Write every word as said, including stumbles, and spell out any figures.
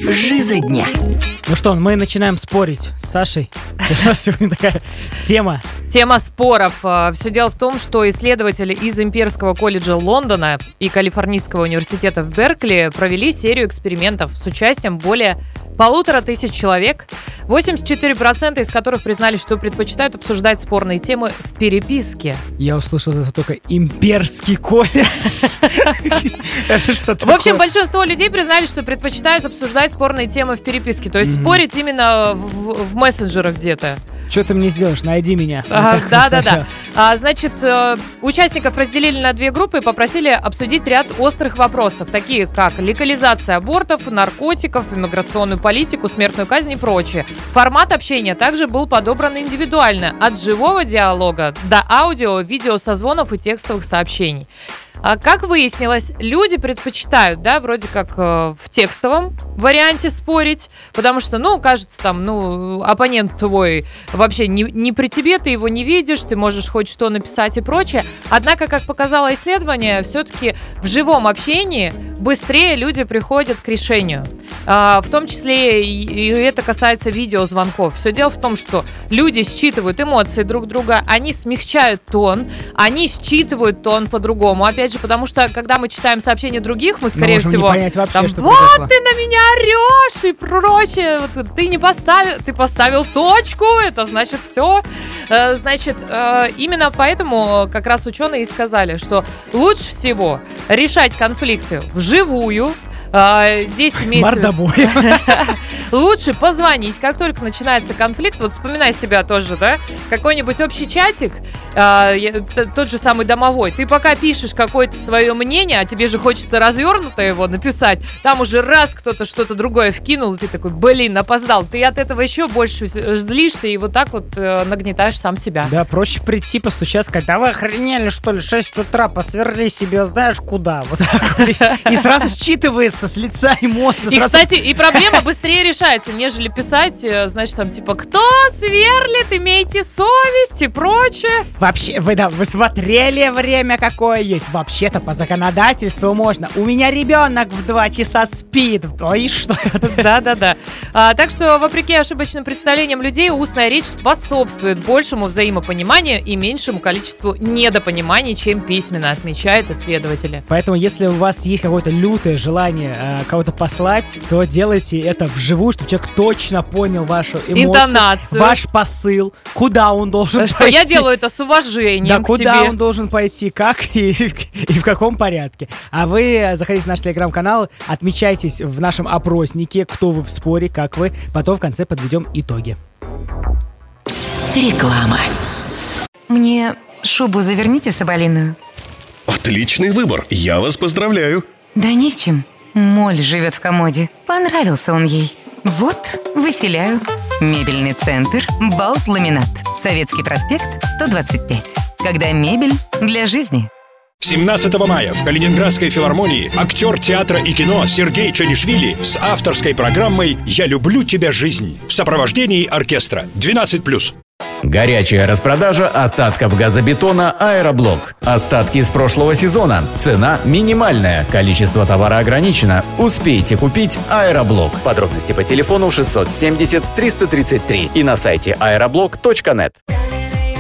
Жиза дня. Ну что, мы начинаем спорить с Сашей. У нас сегодня такая тема. Тема споров. Все дело в том, что исследователи из Имперского колледжа Лондона и Калифорнийского университета в Беркли провели серию экспериментов с участием более полутора тысяч человек, восемьдесят четыре процента из которых признали, что предпочитают обсуждать спорные темы в переписке. Я услышал это только Имперский колледж. Это что такое? В общем, большинство людей признали, что предпочитают обсуждать спорные темы в переписке. То есть спорить именно в, в мессенджерах где-то. Что ты мне сделаешь? Найди меня. Да-да-да. А, значит, э, участников разделили на две группы и попросили обсудить ряд острых вопросов, такие как легализация абортов, наркотиков, иммиграционную политику, смертную казнь и прочее. Формат общения также был подобран индивидуально, от живого диалога до аудио, видеосозвонов и текстовых сообщений. А как выяснилось, люди предпочитают, да, вроде как э, в текстовом варианте спорить, потому что, ну, кажется, там, ну, оппонент твой вообще не, не при тебе, ты его не видишь, ты можешь хоть что написать и прочее. Однако, как показало исследование, все-таки в живом общении быстрее люди приходят к решению. А, в том числе и, и это касается видеозвонков. Все дело в том, что люди считывают эмоции друг друга, они смягчают тон, они считывают тон по-другому. Опять же, потому что, когда мы читаем сообщения других, мы, скорее можем всего, не понять вообще, там, что вот произошло. ты на меня орешь и прочее, вот, ты не поставил, ты поставил точку, это значит все. Э, значит, э, именно поэтому как раз ученые и сказали, что лучше всего решать конфликты вживую. Uh, здесь имеется... Мордобой. Лучше позвонить, как только начинается конфликт. Вот вспоминай себя тоже, да? Какой-нибудь общий чатик, uh, тот же самый домовой. Ты пока пишешь какое-то свое мнение, а тебе же хочется развернуто его написать. Там уже раз кто-то что-то другое вкинул, и ты такой, блин, опоздал. Ты от этого еще больше злишься и вот так вот uh, нагнетаешь сам себя. Да, проще прийти, постучаться, сказать, да вы охренели, что ли, шесть утра, посверли себе, знаешь, куда. Вот так вот. И сразу считывается с лица эмоции. И, сразу... кстати, и проблема быстрее решается, нежели писать, значит, там, типа, кто сверлит, имейте совесть и прочее. Вообще, вы, да, вы смотрели время, какое есть? Вообще-то, по законодательству можно. У меня ребенок в два часа спит. Ой, что это? Да-да-да. А, так что, вопреки ошибочным представлениям людей, устная речь способствует большему взаимопониманию и меньшему количеству недопониманий, чем письменно, отмечают исследователи. Поэтому, если у вас есть какое-то лютое желание кого-то послать, то делайте это вживую, чтобы человек точно понял вашу эмоцию, интонацию, ваш посыл, куда он должен что пойти. Я делаю это с уважением да, к куда тебе. Он должен пойти, как и, и в каком порядке. А вы заходите в наш телеграм-канал, отмечайтесь в нашем опроснике, кто вы в споре, как вы. Потом в конце подведем итоги. Реклама. Мне шубу заверните соболиную. Отличный выбор, я вас поздравляю. Да ни с чем. Моль живет в комоде. Понравился он ей. Вот, выселяю. Мебельный центр «Балт Ламинат». Советский проспект, сто двадцать пять. Когда мебель для жизни. семнадцатого мая в Калининградской филармонии актер театра и кино Сергей Чанишвили с авторской программой «Я люблю тебя, жизнь» в сопровождении оркестра двенадцать плюс. Горячая распродажа остатков газобетона «Аэроблок». Остатки с прошлого сезона. Цена минимальная. Количество товара ограничено. Успейте купить «Аэроблок». Подробности по телефону шестьсот семьдесят триста тридцать три и на сайте аэроблок точка нет.